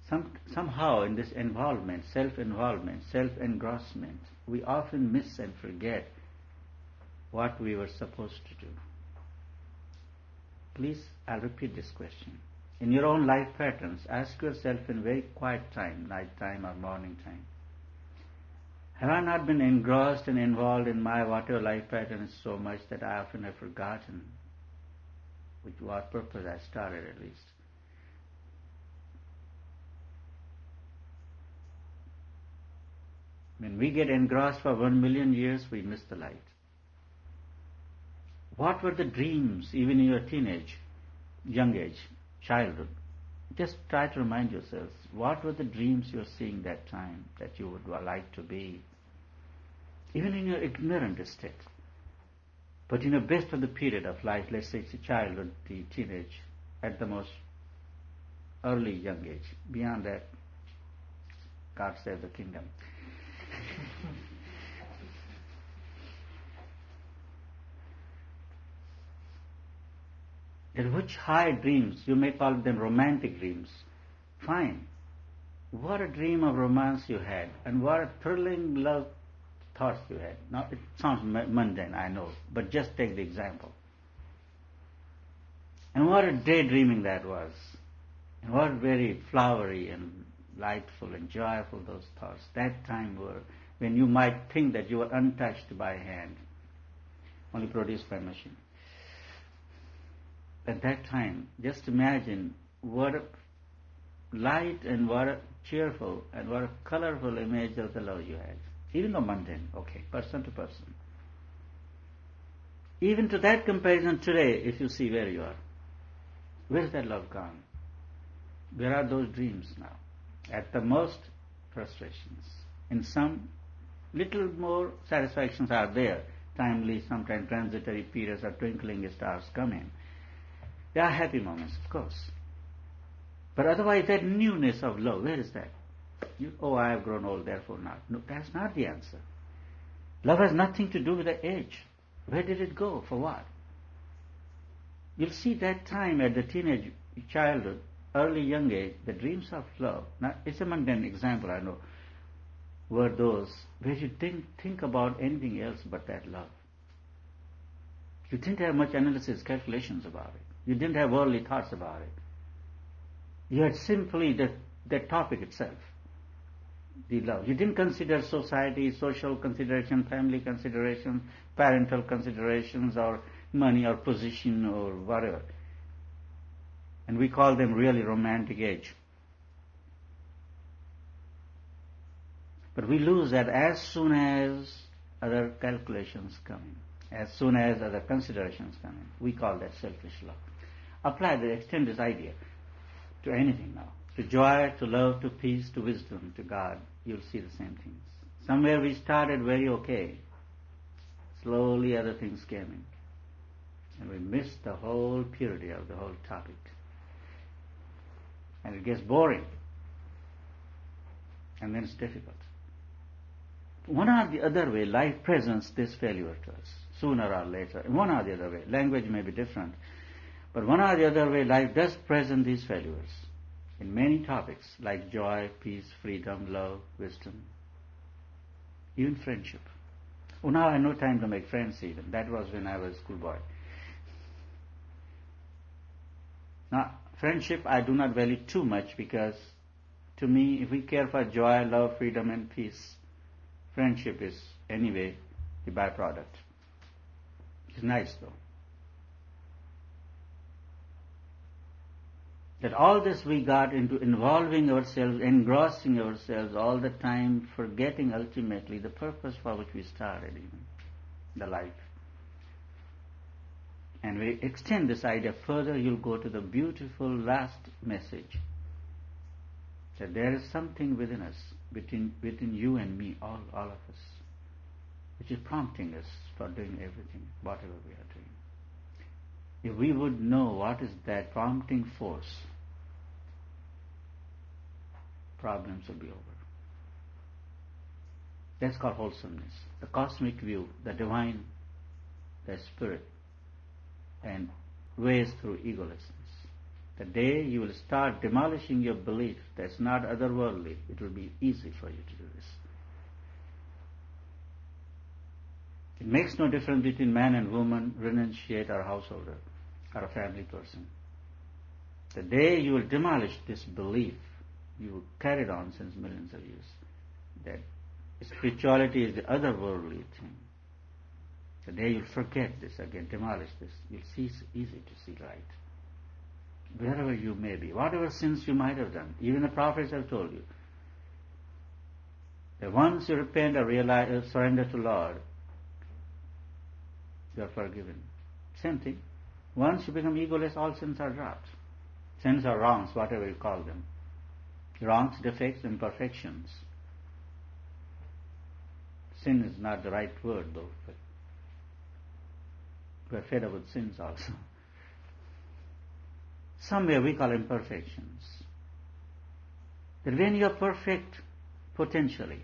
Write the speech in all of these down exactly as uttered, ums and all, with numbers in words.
Some, somehow in this involvement, self-involvement, self-engrossment, we often miss and forget what we were supposed to do. Please, I'll repeat this question. In your own life patterns, ask yourself in very quiet time, night time or morning time, have I not been engrossed and involved in my whatever life pattern is so much that I often have forgotten with what purpose I started at least? When we get engrossed for one million years, we miss the light. What were the dreams, even in your teenage, young age, childhood? Just try to remind yourselves, what were the dreams you were seeing that time that you would like to be? Even in your ignorant state. But in the best of the period of life, let's say it's childhood, the teenage, at the most early young age. Beyond that, God save the kingdom. In which high dreams, you may call them romantic dreams, fine. What a dream of romance you had, and what a thrilling love thoughts you had. Now, it sounds mundane, I know, but just take the example. And what a daydreaming that was. And what very flowery and lightful and joyful those thoughts that time were, when you might think that you were untouched by hand, only produced by machine. At that time, just imagine what a light and what a cheerful and what a colorful image of the love you had. Even though mundane, okay, person to person. Even to that comparison today, if you see where you are, where's that love gone? Where are those dreams now? At the most, frustrations. In some, little more satisfactions are there. Timely, sometimes transitory periods of twinkling stars come in. There are happy moments, of course. But otherwise, that newness of love, where is that? You, oh, I have grown old, therefore not. No, that's not the answer. Love has nothing to do with the age. Where did it go? For what? You'll see that time at the teenage childhood, early young age, the dreams of love. Now, it's a mundane example, I know, were those where you didn't think about anything else but that love. You didn't have much analysis, calculations about it. You didn't have worldly thoughts about it. You had simply the, the topic itself, the love. You didn't consider society, social consideration, family considerations, parental considerations, or money or position or whatever. And we call them really romantic age. But we lose that as soon as other calculations come in, as soon as other considerations come in. We call that selfish love. Apply the extend this idea to anything now. To joy, to love, to peace, to wisdom, to God. You'll see the same things. Somewhere we started very okay. Slowly other things came in. And we missed the whole purity of the whole topic. And it gets boring. And then it's difficult. One or the other way, life presents this failure to us, sooner or later. One or the other way. Language may be different. But one or the other way, life does present these failures in many topics like joy, peace, freedom, love, wisdom, even friendship. Oh, now I have no time to make friends even. That was when I was a schoolboy. Now, friendship I do not value too much because to me, if we care for joy, love, freedom and peace, friendship is anyway the byproduct. It's nice though. That all this we got into involving ourselves, engrossing ourselves all the time, forgetting ultimately the purpose for which we started even, the life. And we extend this idea further, you'll go to the beautiful last message. That there is something within us, within, within you and me, all, all of us, which is prompting us for doing everything, whatever we are doing. If we would know what is that prompting force, problems will be over. That's called wholesomeness. The cosmic view, the divine, the spirit, and ways through egolessness. The day you will start demolishing your belief that's not otherworldly, it will be easy for you to do this. It makes no difference between man and woman, renunciate or householder, or a family person. The day you will demolish this belief, you carried on since millions of years, that spirituality is the otherworldly thing. The day you'll forget this again, demolish this, you'll see it's easy to see right. Wherever you may be, whatever sins you might have done, even the prophets have told you, that once you repent or realize, uh, surrender to Lord, you are forgiven. Same thing. Once you become egoless, all sins are dropped. Sins or wrongs, whatever you call them. Wrongs, defects, imperfections. Sin is not the right word though, but we're fed up with sins also. Somewhere we call imperfections. That when you're perfect potentially,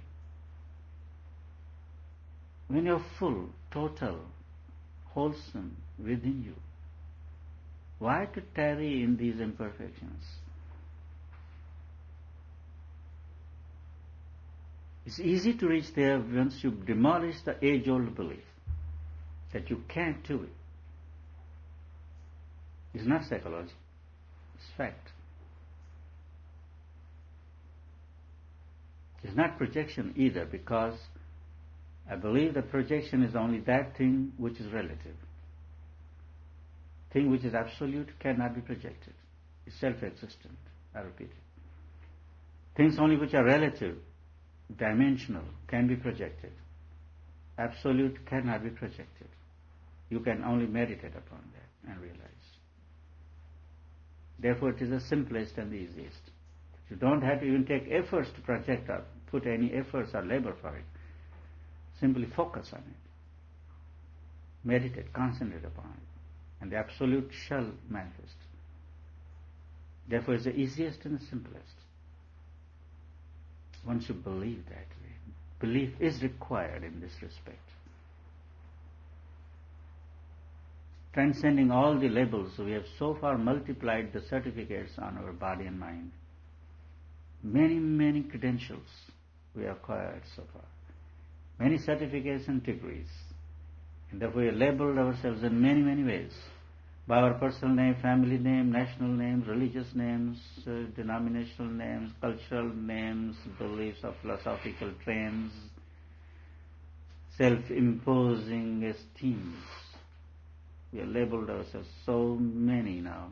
when you're full, total, wholesome within you, why to tarry in these imperfections? It's easy to reach there once you demolish the age-old belief that you can't do it. It's not psychology. It's fact. It's not projection either, because I believe that projection is only that thing which is relative. Thing which is absolute cannot be projected. It's self-existent. I repeat it. Things only which are relative, dimensional, can be projected. Absolute cannot be projected. You can only meditate upon that and realize. Therefore, it is the simplest and the easiest. You don't have to even take efforts to project or put any efforts or labor for it. Simply focus on it. Meditate, concentrate upon it. And the Absolute shall manifest. Therefore, it's the easiest and the simplest. Once you believe that way, belief is required in this respect. Transcending all the labels, we have so far multiplied the certificates on our body and mind. Many, many credentials we have acquired so far. Many certificates and degrees. And therefore we have labeled ourselves in many, many ways. By our personal name, family name, national names, religious names, uh, denominational names, cultural names, beliefs of philosophical trends, self-imposing esteems. We have labeled ourselves so many now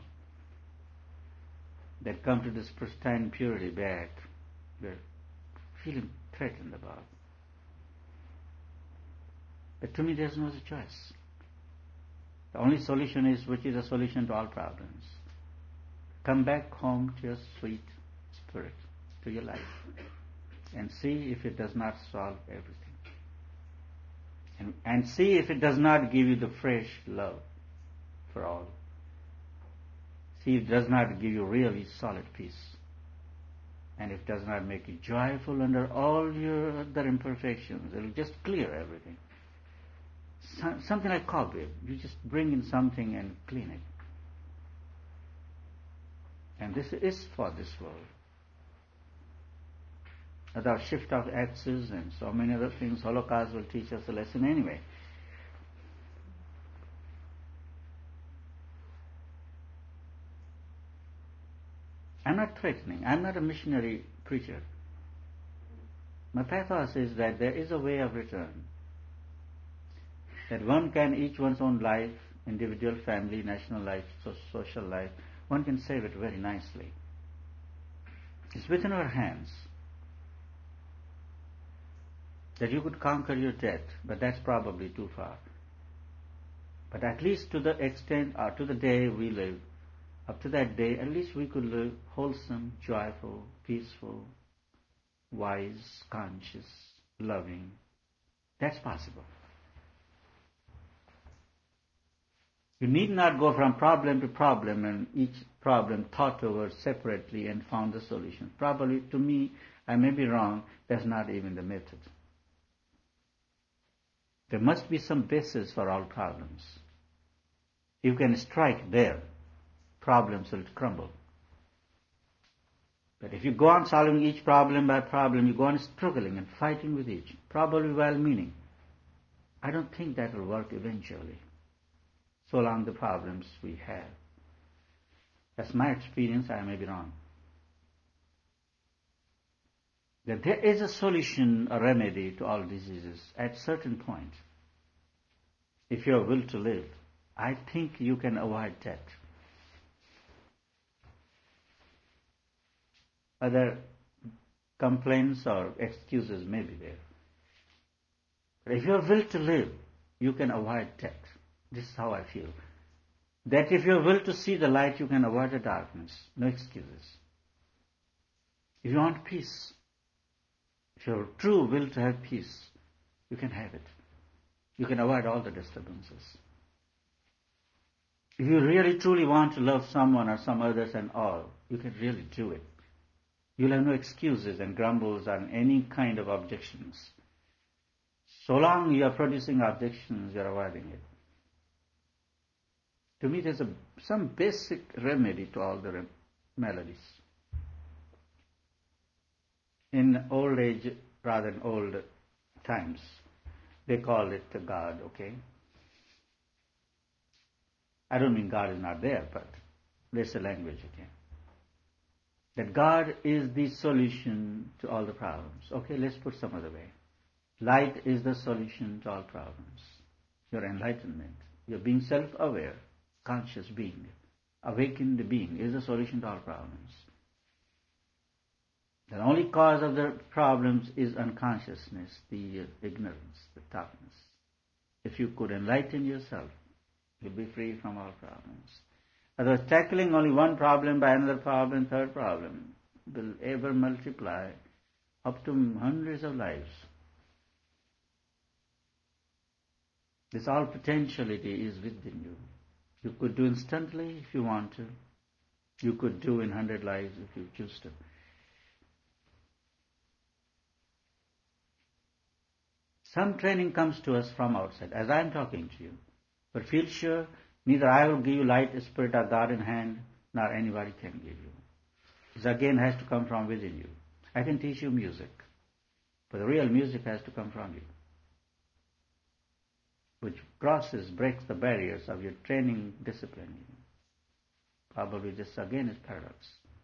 that come to this pristine purity back, we're feeling threatened about. But to me there's no other choice. The only solution is, which is a solution to all problems. Come back home to your sweet spirit, to your life, and see if it does not solve everything. And, and see if it does not give you the fresh love for all. See if it does not give you really solid peace. And if it does not make you joyful under all your other imperfections, it will just clear everything. So, something like cobweb. You just bring in something and clean it. And this is for this world. Without shift of axes and so many other things, Holocaust will teach us a lesson anyway. I'm not threatening. I'm not a missionary preacher. My pathos is that there is a way of return. That one can, each one's own life, individual, family, national life, so social life, one can save it very nicely. It's within our hands. That you could conquer your death, but that's probably too far. But at least to the extent, or to the day we live, up to that day, at least we could live wholesome, joyful, peaceful, wise, conscious, loving. That's possible. You need not go from problem to problem and each problem thought over separately and found the solution. Probably, to me, I may be wrong, that's not even the method. There must be some basis for all problems. You can strike there, problems will crumble. But if you go on solving each problem by problem, you go on struggling and fighting with each, probably well-meaning, I don't think that will work eventually, so long the problems we have. That's my experience, I may be wrong. That there is a solution, a remedy to all diseases at certain point. If you are will to live, I think you can avoid death. Other complaints or excuses may be there. But if you are will to live, you can avoid death. This is how I feel. That if you are will to see the light, you can avoid the darkness. No excuses. If you want peace, if you have true will to have peace, you can have it. You can avoid all the disturbances. If you really truly want to love someone or some others and all, you can really do it. You'll have no excuses and grumbles and any kind of objections. So long you are producing objections, you are avoiding it. To me, there's a, some basic remedy to all the rem- maladies. In old age, rather than old times, they call it God, okay? I don't mean God is not there, but there's a language again. That God is the solution to all the problems. Okay, let's put some other way. Light is the solution to all problems. Your enlightenment, your being self-aware, conscious being, awakened being is the solution to all problems. The only cause of the problems is unconsciousness, the ignorance, the darkness. If you could enlighten yourself, you'll be free from all problems. Otherwise, tackling only one problem by another problem, third problem, will ever multiply up to hundreds of lives. This all potentiality is within you. You could do instantly if you want to. You could do in hundred lives if you choose to. Some training comes to us from outside, as I am talking to you. But feel sure, neither I will give you light, spirit, or God in hand, nor anybody can give you. This again has to come from within you. I can teach you music, but the real music has to come from you, which crosses, breaks the barriers of your training discipline. Probably this again is paradox.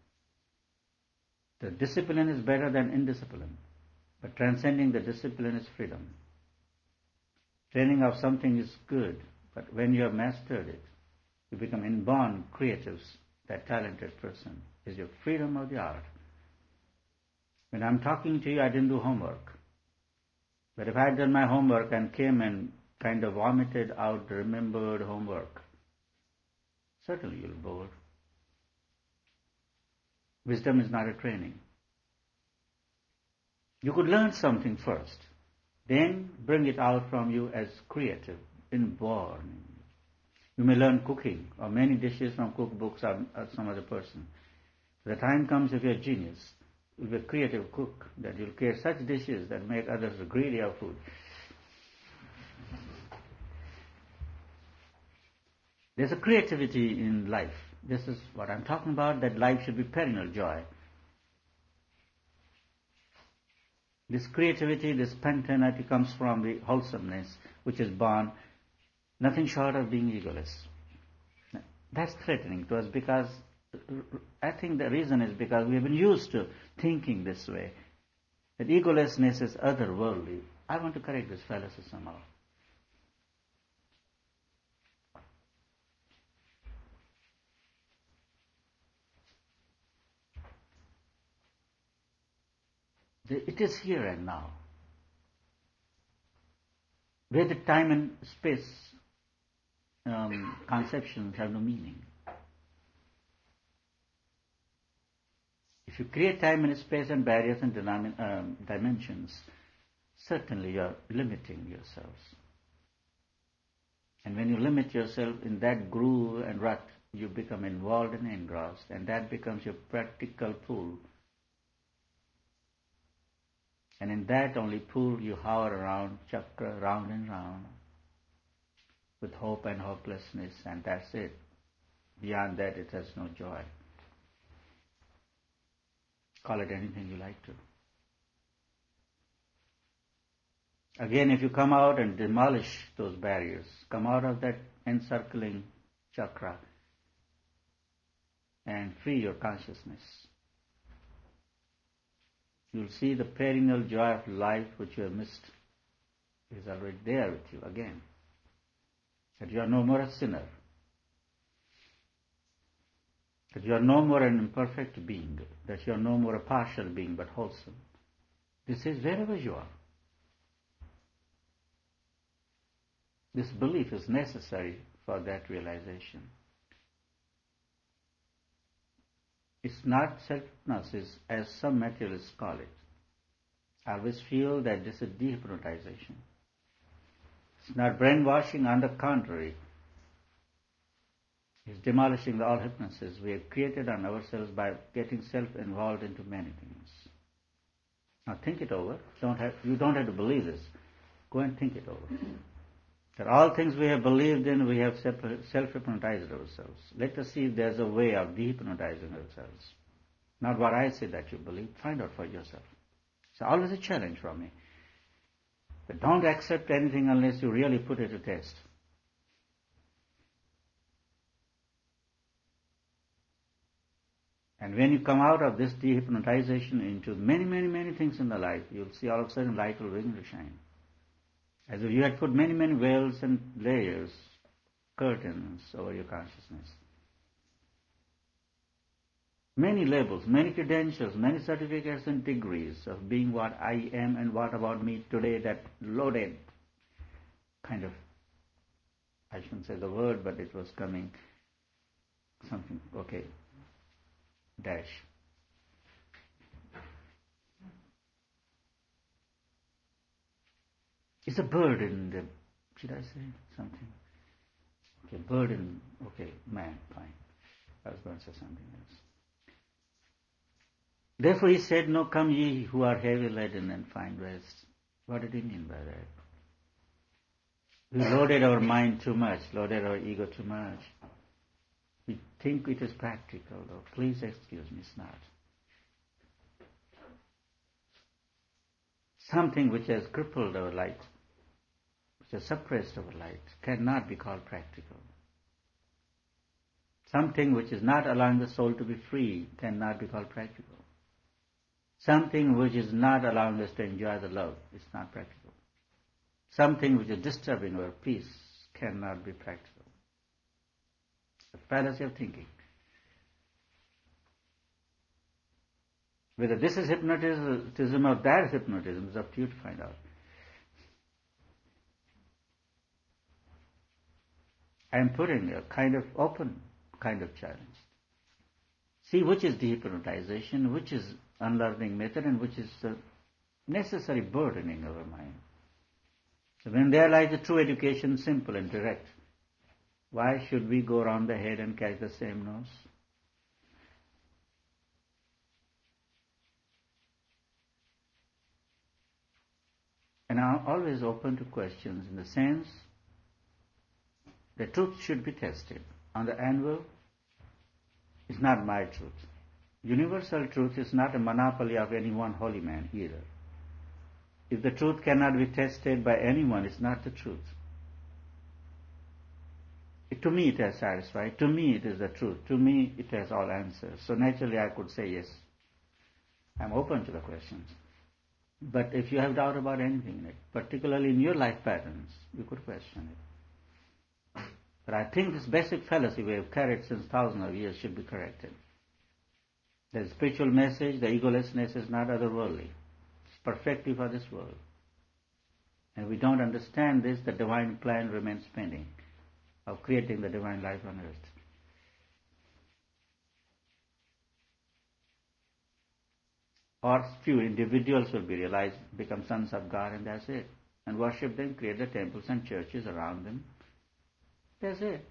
The discipline is better than indiscipline, but transcending the discipline is freedom. Training of something is good, but when you have mastered it, you become inborn creatives. That talented person is your freedom of the art. When I'm talking to you, I didn't do homework. But if I had done my homework and came and kind of vomited out the remembered homework, certainly you'll be bored. Wisdom is not a training. You could learn something first, then bring it out from you as creative, inborn. You may learn cooking or many dishes from cookbooks or, or some other person. The time comes if you're a genius, you'll be a creative cook, that you'll create such dishes that make others greedy of food. There's a creativity in life. This is what I'm talking about, that life should be perennial joy. This creativity, this spontaneity comes from the wholesomeness which is born nothing short of being egoless. That's threatening to us because I think the reason is because we have been used to thinking this way, that egolessness is otherworldly. I want to correct this fallacy somehow. It is here and now, where the time and space um, conceptions have no meaning. If you create time and space and barriers and denomin- um, dimensions, certainly you are limiting yourselves. And when you limit yourself in that groove and rut, you become involved and engrossed, and that becomes your practical pool. And in that only pool you hover around, chakra, round and round, with hope and hopelessness, and that's it. Beyond that, it has no joy. Call it anything you like to. Again, if you come out and demolish those barriers, come out of that encircling chakra and free your consciousness, you'll see the perennial joy of life which you have missed is already there with you again. That you are no more a sinner. That you are no more an imperfect being. That you are no more a partial being but wholesome. This is wherever you are. This belief is necessary for that realization. It's not self-hypnosis as some materialists call it. I always feel that this is dehypnotization. It's not brainwashing, on the contrary. It's demolishing the all hypnosis we have created on ourselves by getting self-involved into many things. Now think it over. Don't have, you don't have to believe this. Go and think it over. That all things we have believed in, we have self-hypnotized ourselves. Let us see if there's a way of dehypnotizing ourselves. Not what I say that you believe. Find out for yourself. It's always a challenge for me. But don't accept anything unless you really put it to test. And when you come out of this dehypnotization into many, many, many things in the life, you'll see all of a sudden light will begin to shine. As if you had put many, many veils and layers, curtains over your consciousness. Many labels, many credentials, many certificates and degrees of being what I am and what about me today, that loaded kind of, I shouldn't say the word, but it was coming something, okay, dash. It's a burden, the, should I say something? Okay, burden, okay, man, fine. I was going to say something else. Therefore he said, no, come ye who are heavy laden and find rest. What did he mean by that? We loaded our mind too much, loaded our ego too much. We think it is practical, though. Please excuse me, it's not. Something which has crippled our light, which has suppressed our light, cannot be called practical. Something which is not allowing the soul to be free cannot be called practical. Something which is not allowing us to enjoy the love is not practical. Something which is disturbing our peace cannot be practical. It's a fallacy of thinking. Whether this is hypnotism or that is hypnotism is up to you to find out. I am putting a kind of open kind of challenge. See which is dehypnotization, which is unlearning method, and which is the necessary burdening of our mind. So when there lies the true education, simple and direct, why should we go around the head and catch the same nose? And I'm always open to questions in the sense the truth should be tested. On the anvil, it's not my truth. Universal truth is not a monopoly of any one holy man either. If the truth cannot be tested by anyone, it's not the truth. It, to me it has satisfied. To me it is the truth. To me it has all answers. So naturally I could say yes. I'm open to the questions. But if you have doubt about anything in it, particularly in your life patterns, you could question it. But I think this basic fallacy we have carried since thousands of years should be corrected. The spiritual message, the egolessness is not otherworldly. It's perfectly for this world. And if we don't understand this, the divine plan remains pending of creating the divine life on earth. Or few individuals will be realized, become sons of God, and that's it. And worship them, create the temples and churches around them. That's it.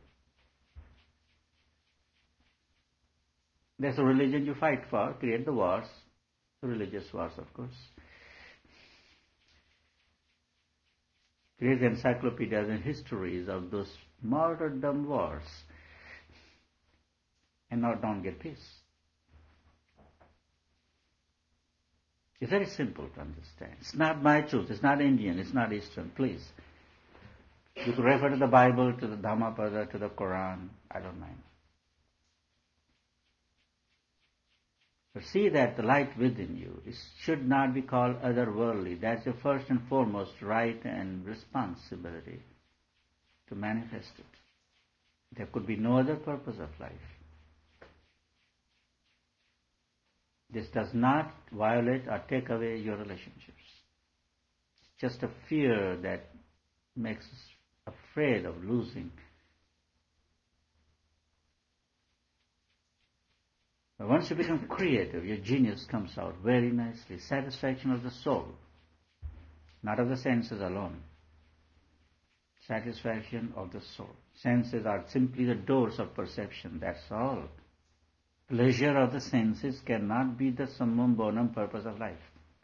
There's a religion you fight for, create the wars, religious wars, of course. Create the encyclopedias and histories of those martyrdom wars. and not don't get peace. It's very simple to understand. It's not my truth. It's not Indian. It's not Eastern. Please. You could refer to the Bible, to the Dhammapada, to the Quran. I don't mind. But see that the light within you is, should not be called otherworldly. That's your first and foremost right and responsibility to manifest it. There could be no other purpose of life. This does not violate or take away your relationships. It's just a fear that makes us afraid of losing. But once you become creative, your genius comes out very nicely. Satisfaction of the soul, not of the senses alone. Satisfaction of the soul. Senses are simply the doors of perception, that's all. Pleasure of the senses cannot be the summum bonum purpose of life.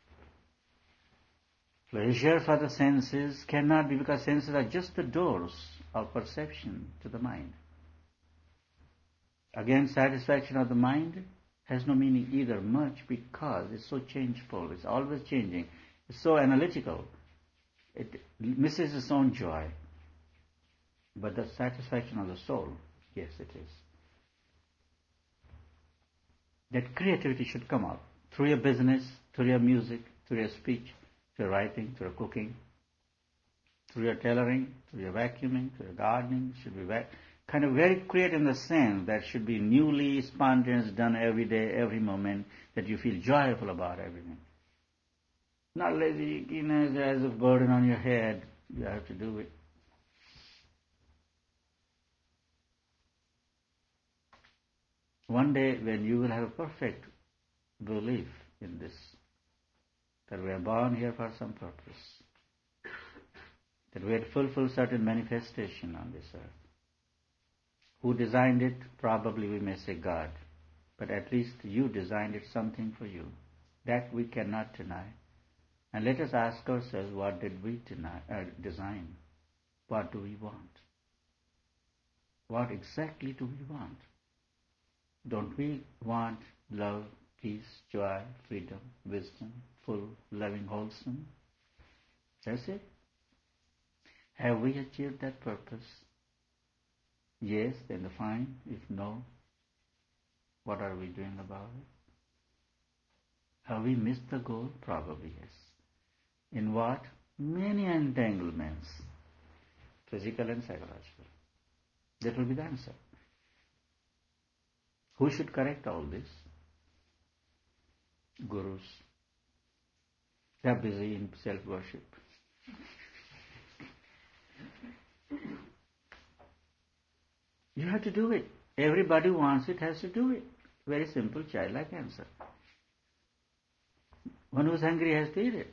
Pleasure for the senses cannot be, because senses are just the doors of perception to the mind. Again, satisfaction of the mind has no meaning either much, because it's so changeful, it's always changing, it's so analytical, it misses its own joy. But the satisfaction of the soul, yes, it is. That creativity should come out through your business, through your music, through your speech, through your writing, through your cooking, through your tailoring, through your vacuuming, through your gardening. Should be va- kind of very creative in the sense that should be newly spontaneous, done every day, every moment, that you feel joyful about everything. Not lazy, you know, as a burden on your head. You have to do it. One day when you will have a perfect belief in this, that we are born here for some purpose, that we had fulfilled certain manifestation on this earth. Who designed it? Probably we may say God, but at least you designed it, something for you. That we cannot deny. And let us ask ourselves, what did we deny, uh, design? What do we want? What exactly do we want? Don't we want love, peace, joy, freedom, wisdom, full, loving, wholesome? That's it. Have we achieved that purpose? Yes, then fine. If no, what are we doing about it? Have we missed the goal? Probably yes. In what? Many entanglements, physical and psychological. That will be the answer. Who should correct all this? Gurus. They are busy in self-worship. You have to do it. Everybody who wants it has to do it. Very simple, childlike answer. One who's hungry has to eat it.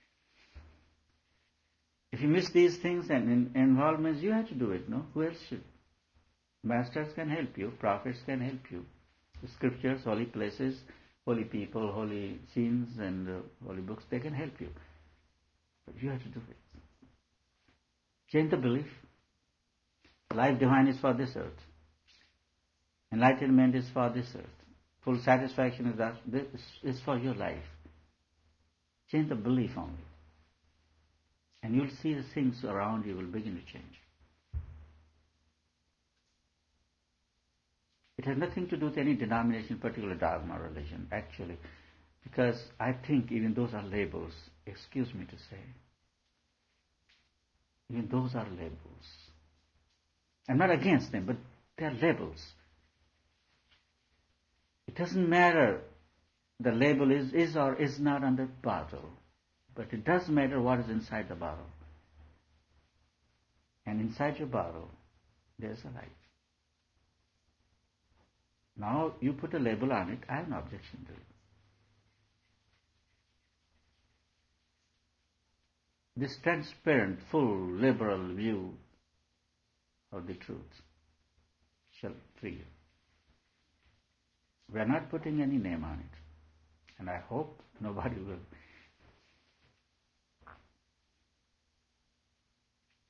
If you miss these things and in involvements, you have to do it, no? Who else should? Masters can help you, prophets can help you. The scriptures, holy places, holy people, holy scenes and uh, holy books, they can help you. But you have to do it. Change the belief. Life divine is for this earth. Enlightenment is for this earth. Full satisfaction is, that, this is for your life. Change the belief only. And you'll see the things around you will begin to change. It has nothing to do with any denomination, particular dogma or religion, actually. Because I think even those are labels, excuse me to say. Even those are labels. I'm not against them, but they're labels. It doesn't matter the label is, is or is not on the bottle, but it does matter what is inside the bottle. And inside your bottle, there's a light. Now you put a label on it, I have no objection to it. This transparent, full, liberal view of the truth shall free you. We are not putting any name on it, and I hope nobody will.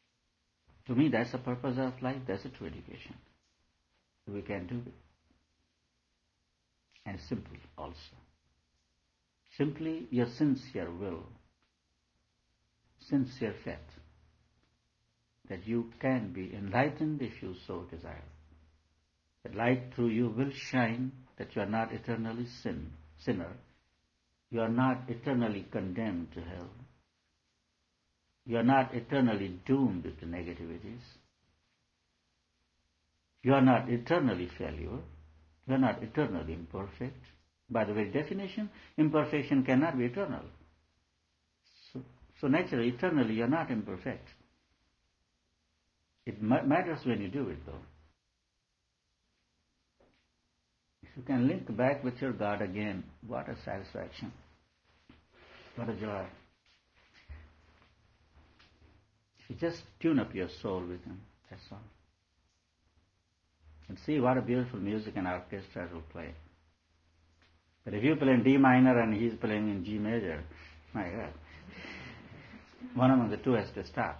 To me, that's the purpose of life, that's a true education. We can do it. and simple also. Simply your sincere will, sincere faith that you can be enlightened if you so desire. The light through you will shine, that you are not eternally sin, sinner. You are not eternally condemned to hell. You are not eternally doomed to negativities. You are not eternally failure. You are not eternally imperfect. By the very definition, imperfection cannot be eternal. So, so naturally, eternally, you are not imperfect. It ma- matters when you do it, though. If you can link back with your God again, what a satisfaction. What a joy. If you just tune up your soul with Him, that's all. And see what a beautiful music an orchestra will play. But if you play in D minor and he's playing in G major, my God, one among the two has to stop.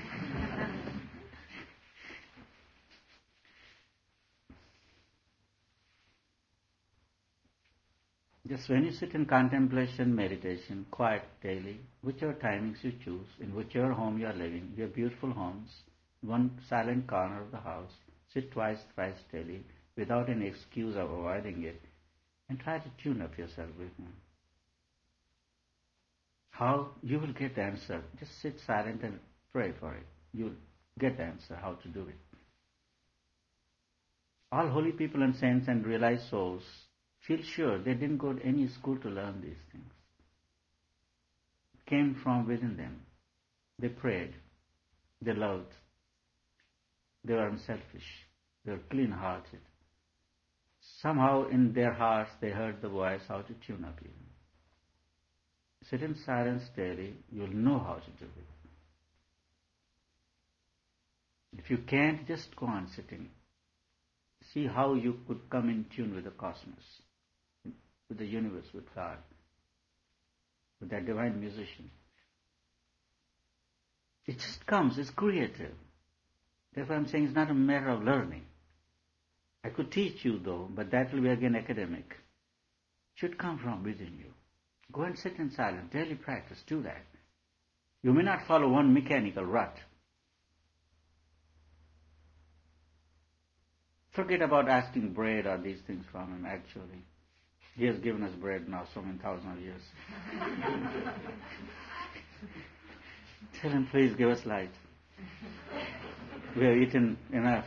Just when you sit in contemplation, meditation, quiet daily, whichever timings you choose, in whichever home you are living, your beautiful homes, one silent corner of the house, sit twice, thrice daily, without any excuse of avoiding it, and try to tune up yourself with Him. How? You will get the answer. Just sit silent and pray for it. You'll get the answer how to do it. All holy people and saints and realized souls feel sure they didn't go to any school to learn these things. It came from within them. They prayed. They loved. They were unselfish. They were clean-hearted. Somehow in their hearts they heard the voice how to tune up even. Sit in silence daily, you'll know how to do it. If you can't, just go on sitting. See how you could come in tune with the cosmos, with the universe, with God, with that divine musician. It just comes, it's creative. Therefore I'm saying it's not a matter of learning. I could teach you though, but that will be again academic. It should come from within you. Go and sit in silence, daily practice, do that. You may not follow one mechanical rut. Forget about asking bread or these things from Him, actually. He has given us bread now so many thousands of years. Tell Him, please give us light. We have eaten enough.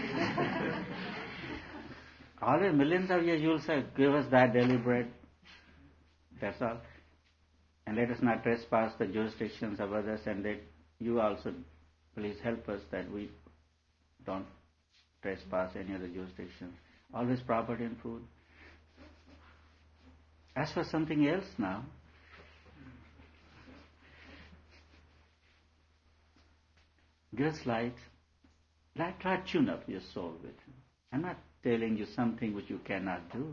Always millions of years you will say, give us that daily bread. That's all. And let us not trespass the jurisdictions of others, and that you also please help us that we don't trespass any other jurisdiction. Always property and food. As for something else now, give us light. Light, try to tune up your soul with Him. I'm not telling you something which you cannot do.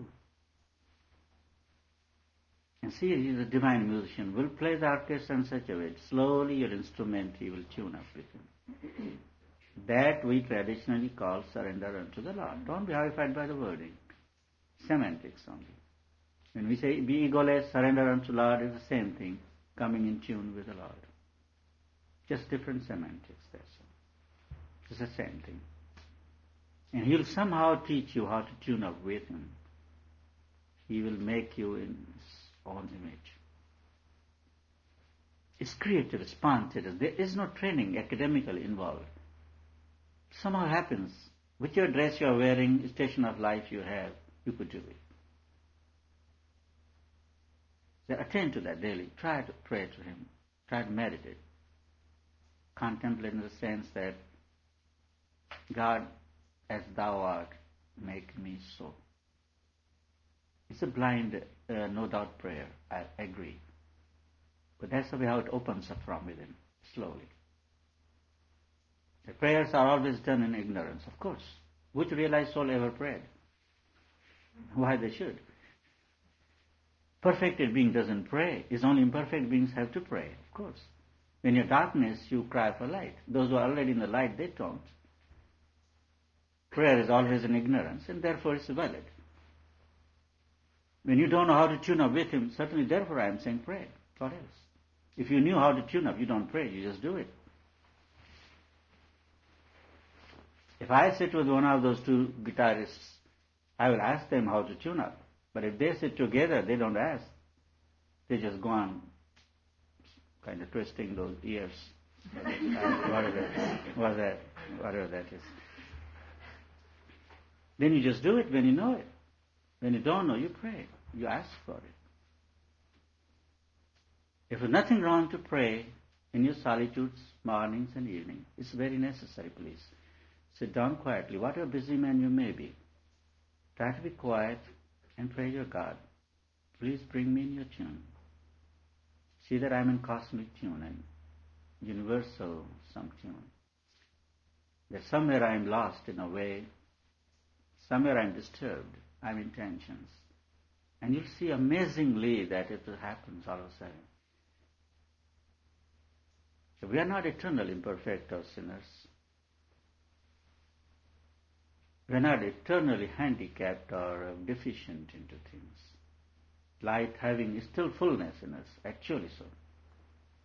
And see, He's a divine musician. Will play the orchestra in such a way. Slowly your instrument He will tune up with Him. That we traditionally call surrender unto the Lord. Don't be horrified by the wording. Semantics only. When we say be egoless, surrender unto the Lord, is the same thing. Coming in tune with the Lord. Just different semantics, that's all. It's the same thing. And He'll somehow teach you how to tune up with Him. He will make you in His own image. It's creative, it's spontaneous. There is no training academically involved. Somehow happens. Whichever dress you are wearing, station of life you have, you could do it. So attend to that daily. Try to pray to Him. Try to meditate. Contemplate in the sense that, God, as Thou art, make me so. It's a blind, uh, no doubt prayer. I agree. But that's the way how it opens up from within, slowly. The prayers are always done in ignorance, of course. Which realized soul ever prayed? Why they should? Perfected being doesn't pray. It's only imperfect beings have to pray, of course. When you're darkness, you cry for light. Those who are already in the light, they don't. Prayer is always in ignorance, and therefore it's valid. When you don't know how to tune up with Him, certainly therefore I am saying pray. What else? If you knew how to tune up, you don't pray, you just do it. If I sit with one of those two guitarists, I will ask them how to tune up. But if they sit together, they don't ask. They just go on kind of twisting those ears. whatever, whatever, whatever that is. Then you just do it when you know it. When you don't know, you pray. You ask for it. If there's nothing wrong to pray in your solitudes, mornings and evenings, it's very necessary, please. Sit down quietly, whatever busy man you may be. Try to be quiet and pray your God. Please bring me in your tune. See that I'm in cosmic tune and universal some tune. That somewhere I'm lost in a way, somewhere I'm disturbed, I'm in tensions. And you'll see amazingly that it happens all of a sudden. So we are not eternal imperfect or sinners. We are not eternally handicapped or deficient into things. Light having still fullness in us, actually so.